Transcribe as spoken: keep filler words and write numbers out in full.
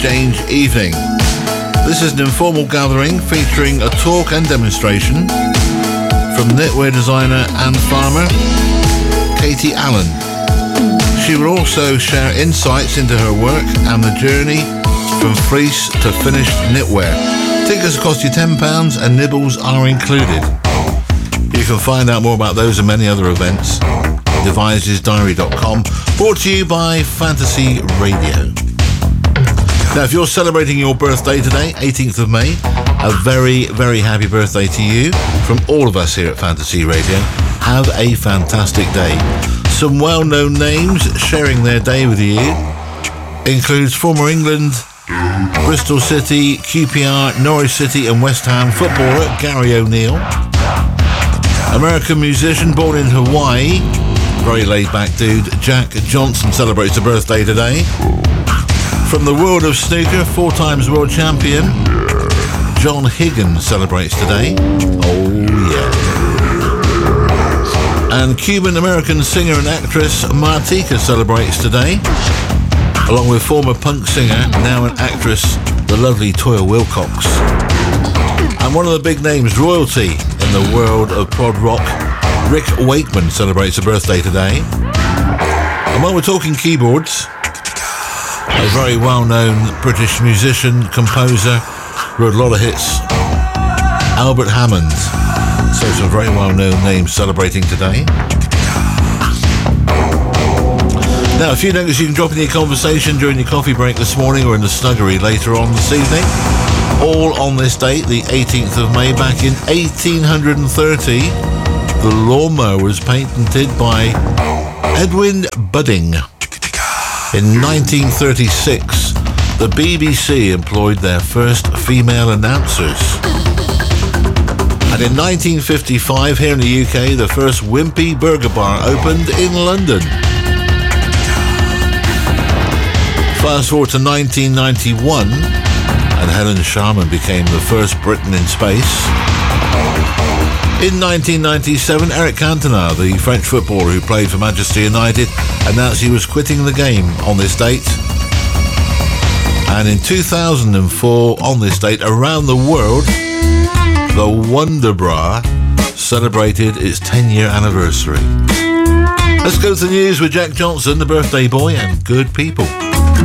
exchange evening. This is an informal gathering featuring a talk and demonstration from knitwear designer and farmer Katie Allen. She will also share insights into her work and the journey from fleece to finished knitwear. Tickets cost you ten pounds and nibbles are included. You can find out more about those and many other events at devises diary dot com, brought to you by Fantasy Radio. Now, if you're celebrating your birthday today, eighteenth of May, a very, very happy birthday to you from all of us here at Fantasy Radio. Have a fantastic day. Some well-known names sharing their day with you includes former England, Bristol City, Q P R, Norwich City and West Ham footballer Gary O'Neill. American musician born in Hawaii, very laid-back dude, Jack Johnson celebrates a birthday today. From the world of snooker, four times world champion, John Higgins celebrates today. Oh yeah. And Cuban-American singer and actress Martika celebrates today, along with former punk singer, now an actress, the lovely Toya Wilcox. And one of the big names, royalty in the world of prog rock, Rick Wakeman celebrates a birthday today. And while we're talking keyboards, a very well-known British musician, composer, wrote a lot of hits, Albert Hammond. So some very well-known names celebrating today. Now, a few nuggets you can drop in your conversation during your coffee break this morning or in the snuggery later on this evening. All on this date, the eighteenth of May, back in eighteen thirty, the lawnmower was patented by Edwin Budding. In nineteen thirty-six, the B B C employed their first female announcers. And in nineteen fifty-five, here in the U K, the first Wimpy Burger Bar opened in London. Fast forward to nineteen ninety-one, and Helen Sharman became the first Briton in space. In nineteen ninety-seven, Eric Cantona, the French footballer who played for Manchester United, announced he was quitting the game on this date. And in two thousand four, on this date, around the world, the Wonder Bra celebrated its ten-year anniversary. Let's go to the news with Jack Johnson, the birthday boy, and good people.